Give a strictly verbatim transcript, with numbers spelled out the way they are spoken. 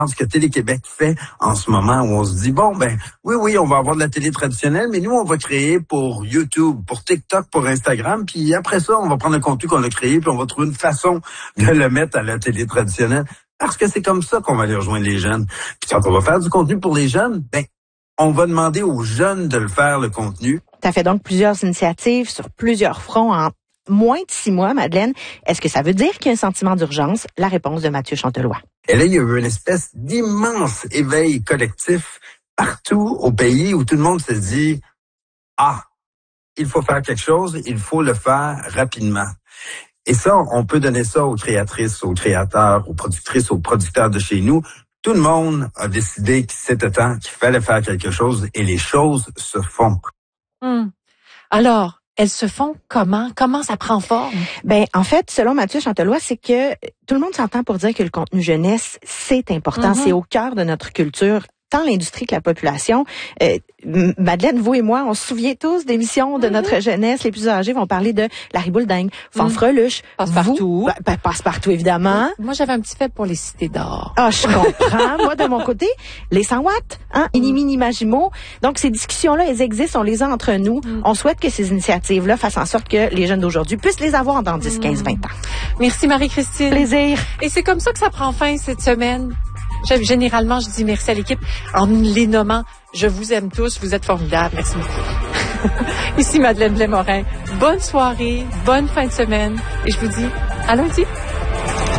ce que Télé-Québec fait en ce moment, où on se dit, bon, ben, oui, oui, on va avoir de la télé traditionnelle, mais nous, on va créer pour YouTube, pour TikTok, pour Instagram, puis après ça, on va prendre le contenu qu'on a créé, puis on va trouver une façon de le mettre à la télé traditionnelle. Parce que c'est comme ça qu'on va aller rejoindre les jeunes. Puis quand on va faire du contenu pour les jeunes, ben, on va demander aux jeunes de le faire, le contenu. Tu as fait donc plusieurs initiatives sur plusieurs fronts en moins de six mois, Madeleine. Est-ce que ça veut dire qu'il y a un sentiment d'urgence? La réponse de Mathieu Chantelois. Et là, il y a eu une espèce d'immense éveil collectif partout au pays où tout le monde se dit « Ah, il faut faire quelque chose, il faut le faire rapidement ». Et ça, on peut donner ça aux créatrices, aux créateurs, aux productrices, aux producteurs de chez nous. Tout le monde a décidé que c'était temps, qu'il fallait faire quelque chose et les choses se font. Hum. Alors, elles se font comment? Comment ça prend forme? Ben, en fait, selon Mathieu Chantelois, c'est que tout le monde s'entend pour dire que le contenu jeunesse, c'est important. Mm-hmm. C'est au cœur de notre culture, tant l'industrie que la population. Euh, Madeleine, vous et moi, on se souvient tous d'émissions de mm-hmm. notre jeunesse. Les plus âgés vont parler de Larry Boulding, Fanfreluche, mm. Passe-Partout. Ben, ben, Passe-Partout, évidemment. Oui. Moi, j'avais un petit fait pour les cités d'or. Ah, je comprends. Moi, de mon côté, les cent watts, hein, mm. Inimini Magimo. Donc, ces discussions-là, elles existent, on les a entre nous. Mm. On souhaite que ces initiatives-là fassent en sorte que les jeunes d'aujourd'hui puissent les avoir dans dix, quinze, vingt ans. Merci, Marie-Christine. Plaisir. Et c'est comme ça que ça prend fin cette semaine. Généralement, je dis merci à l'équipe en les nommant. Je vous aime tous, vous êtes formidables. Merci beaucoup. Ici Madeleine Blais-Morin. Bonne soirée, bonne fin de semaine. Et je vous dis à lundi.